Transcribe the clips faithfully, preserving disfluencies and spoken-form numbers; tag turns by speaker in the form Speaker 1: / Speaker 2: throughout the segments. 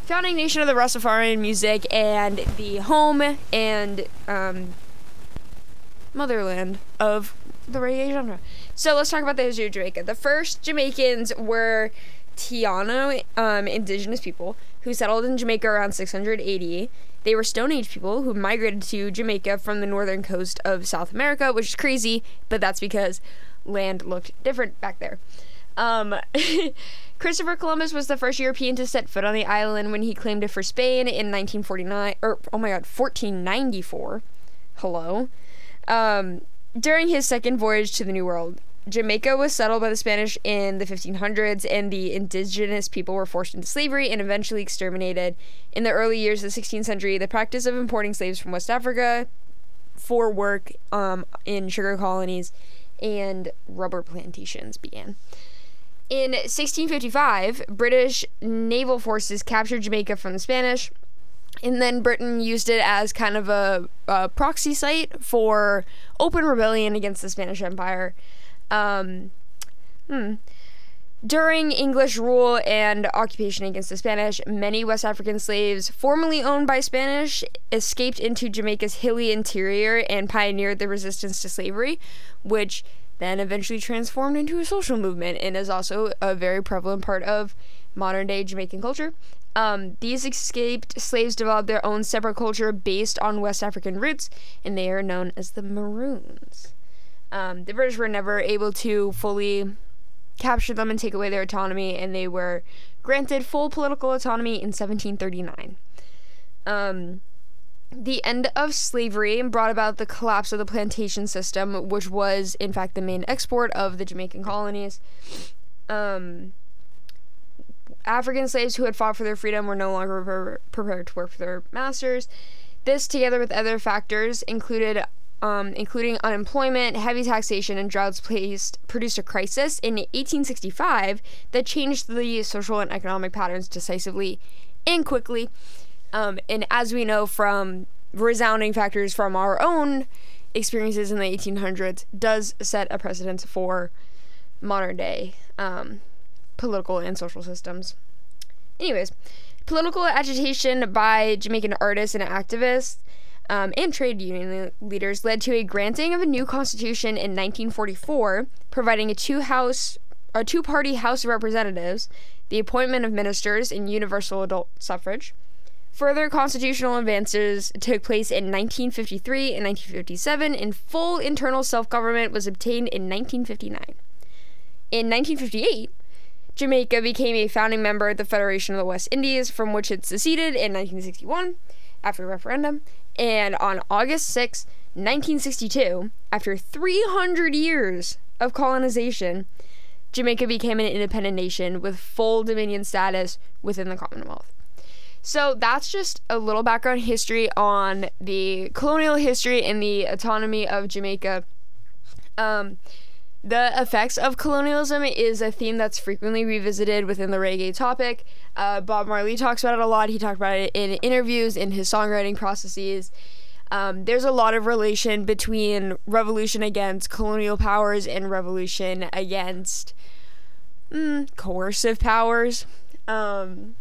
Speaker 1: founding nation of the Rastafarian music and the home and um, motherland of the reggae genre. So let's talk about the history of Jamaica. The first Jamaicans were Taino um, indigenous people who settled in Jamaica around six hundred eighty. They were Stone Age people who migrated to Jamaica from the northern coast of South America, which is crazy, but that's because land looked different back there. Um, Christopher Columbus was the first European to set foot on the island when he claimed it for Spain in nineteen forty-nine, or, oh my god, fourteen ninety-four. Hello. Um, during his second voyage to the New World, Jamaica was settled by the Spanish in the fifteen hundreds, and the indigenous people were forced into slavery and eventually exterminated. In the early years of the sixteenth century, the practice of importing slaves from West Africa for work um, in sugar colonies and rubber plantations began. In sixteen fifty-five, British naval forces captured Jamaica from the Spanish, and then Britain used it as kind of a, a proxy site for open rebellion against the Spanish Empire. Um, hmm. During English rule and occupation against the Spanish, many West African slaves formerly owned by Spanish escaped into Jamaica's hilly interior and pioneered the resistance to slavery, which then eventually transformed into a social movement and is also a very prevalent part of modern-day Jamaican culture. Um, these escaped slaves developed their own separate culture based on West African roots, and they are known as the Maroons. Um, the British were never able to fully capture them and take away their autonomy, and they were granted full political autonomy in seventeen thirty-nine. Um, the end of slavery brought about the collapse of the plantation system, which was, in fact, the main export of the Jamaican colonies. Um, African slaves who had fought for their freedom were no longer pre- prepared to work for their masters. This, together with other factors, included Um, including unemployment, heavy taxation, and droughts, placed, produced a crisis in eighteen sixty-five that changed the social and economic patterns decisively and quickly. Um, and as we know from resounding factors from our own experiences in the eighteen hundreds, does set a precedent for modern day um, political and social systems. Anyways, political agitation by Jamaican artists and activists Um, and trade union leaders led to a granting of a new constitution in nineteen forty-four, providing a two-house, a two-party House of Representatives, the appointment of ministers, and universal adult suffrage. Further constitutional advances took place in nineteen fifty-three and nineteen fifty-seven, and full internal self-government was obtained in nineteen fifty-nine. In nineteen fifty-eight, Jamaica became a founding member of the Federation of the West Indies, from which it seceded in nineteen sixty-one after a referendum. And on August sixth, nineteen sixty-two, after three hundred years of colonization, Jamaica became an independent nation with full dominion status within the Commonwealth. So that's just a little background history on the colonial history and the autonomy of Jamaica. Um, the effects of colonialism is a theme that's frequently revisited within the reggae topic. Uh, Bob Marley talks about it a lot. He talked about it in interviews, in his songwriting processes. Um, there's a lot of relation between revolution against colonial powers and revolution against mm, coercive powers. Um,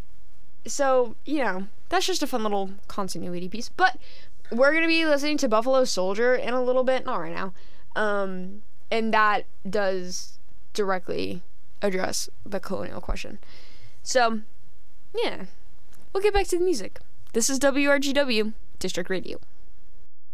Speaker 1: so, you know, that's just a fun little continuity piece. But we're going to be listening to Buffalo Soldier in a little bit. Not right now. Um... And that does directly address the colonial question. So, yeah. We'll get back to the music. This is W R G W, District Radio.